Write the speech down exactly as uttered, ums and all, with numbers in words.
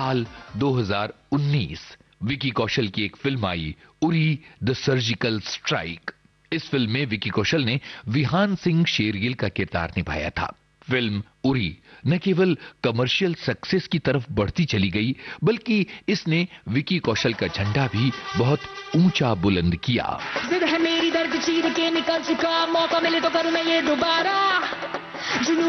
साल दो हज़ार उन्नीस विकी कौशल की एक film I, Uri the surgical strike. इस फिल्म में विकी कौशल ने विहान सिंह शेरगिल का किरदार निभाया था। फिल्म उरी न केवल कमर्शियल सक्सेस की तरफ बढ़ती चली गई, बल्कि इसने विकी कौशल का झंडा भी बहुत ऊंचा बुलंद किया। जिद है मेरी दर्द चीर के निकल चुका, मौका मिले तो करूं मैं ये दोबारा।